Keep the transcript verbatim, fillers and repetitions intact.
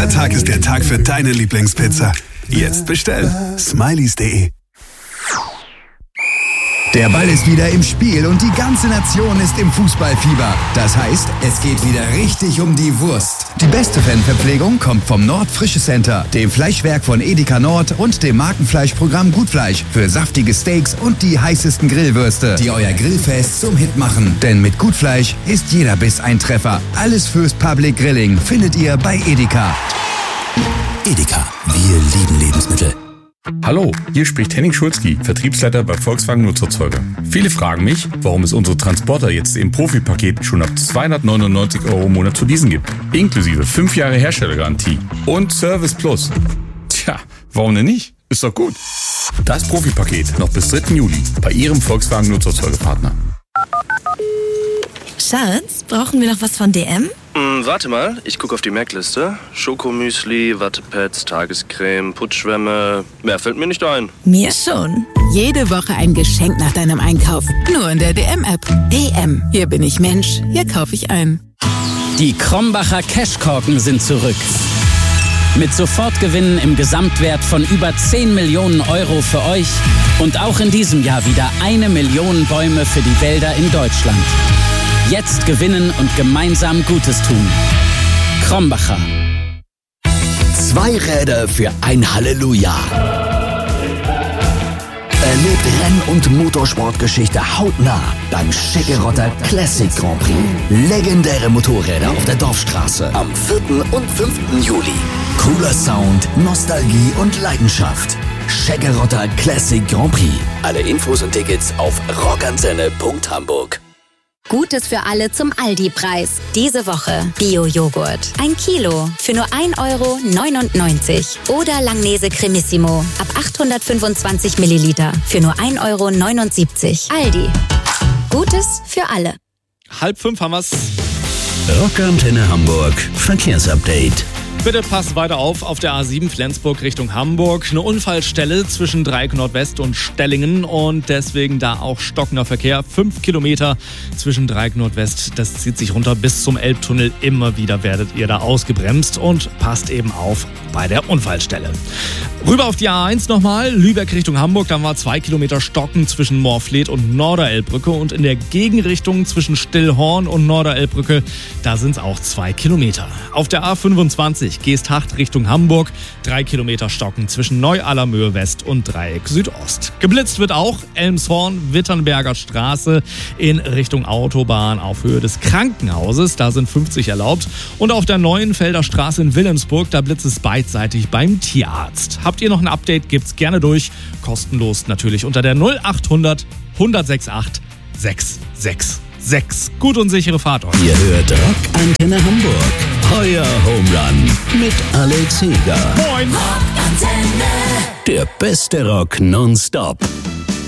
Vatertag ist der Tag für deine Lieblingspizza. Jetzt bestellen. Smileys punkt de. Der Ball ist wieder im Spiel und die ganze Nation ist im Fußballfieber. Das heißt, es geht wieder richtig um die Wurst. Die beste Fanverpflegung kommt vom Nord Frische Center, dem Fleischwerk von Edeka Nord und dem Markenfleischprogramm Gutfleisch für saftige Steaks und die heißesten Grillwürste, die euer Grillfest zum Hit machen. Denn mit Gutfleisch ist jeder Biss ein Treffer. Alles fürs Public Grilling findet ihr bei Edeka. Edeka, wir lieben Lebensmittel. Hallo, hier spricht Henning Schulzki, Vertriebsleiter bei Volkswagen Nutzerzeuger. Viele fragen mich, warum es unsere Transporter jetzt im Profi-Paket schon ab zweihundertneunundneunzig Euro im Monat zu leasen gibt. Inklusive fünf Jahre Herstellergarantie und Service Plus. Tja, warum denn nicht? Ist doch gut. Das Profi-Paket noch bis dritten Juli bei Ihrem Volkswagen Nutzerzeugerpartner. Schatz, brauchen wir noch was von D M? Hm, warte mal, ich gucke auf die Merkliste. Schokomüsli, Wattepads, Tagescreme, Putzschwämme. Mehr fällt mir nicht ein. Mir schon. Jede Woche ein Geschenk nach deinem Einkauf. Nur in der D M-App. D M. Hier bin ich Mensch. Hier kaufe ich ein. Die Krombacher Cashkorken sind zurück. Mit Sofortgewinnen im Gesamtwert von über zehn Millionen Euro für euch. Und auch in diesem Jahr wieder eine Million Bäume für die Wälder in Deutschland. Jetzt gewinnen und gemeinsam Gutes tun. Krombacher. Zwei Räder für ein Halleluja. Erlebt Renn- und Motorsportgeschichte hautnah beim Schickerotter Classic Grand Prix. Legendäre Motorräder auf der Dorfstraße am vierten und fünften Juli. Cooler Sound, Nostalgie und Leidenschaft. Schickerotter Classic Grand Prix. Alle Infos und Tickets auf rockantenne punkt hamburg. Gutes für alle zum Aldi-Preis. Diese Woche Bio-Joghurt. Ein Kilo für nur ein Euro neunundneunzig. Oder Langnese Cremissimo ab achthundertfünfundzwanzig Milliliter für nur ein Euro neunundsiebzig. Aldi. Gutes für alle. Halb fünf haben wir's. Rockantenne Hamburg. Verkehrsupdate. Bitte passt weiter auf, auf der A sieben Flensburg Richtung Hamburg. Eine Unfallstelle zwischen Dreieck Nordwest und Stellingen und deswegen da auch stockender Verkehr. Fünf Kilometer zwischen Dreieck Nordwest, das zieht sich runter bis zum Elbtunnel. Immer wieder werdet ihr da ausgebremst und passt eben auf bei der Unfallstelle. Rüber auf die A eins nochmal, Lübeck Richtung Hamburg, da war zwei Kilometer Stocken zwischen Morfleet und Norderelbbrücke und in der Gegenrichtung zwischen Stillhorn und Norderelbbrücke, da sind es auch zwei Kilometer. Auf der A fünfundzwanzig Geesthacht Richtung Hamburg, drei Kilometer Stocken zwischen Neu-Allermöhe West und Dreieck Südost. Geblitzt wird auch Elmshorn, Witternberger Straße in Richtung Autobahn auf Höhe des Krankenhauses, da sind fünfzig erlaubt. Und auf der Neuenfelder Straße in Wilhelmsburg, da blitzt es beidseitig beim Tierarzt. Habt ihr noch ein Update, gibt's gerne durch, kostenlos natürlich unter der null achthundert hundertsechsundachtzig sechshundertsechsundsechzig. Gut und sichere Fahrt euch. Ihr hört Rockantenne Hamburg. Euer Home Run mit Alex Heger. Moin! Rockantenne. Der beste Rock nonstop.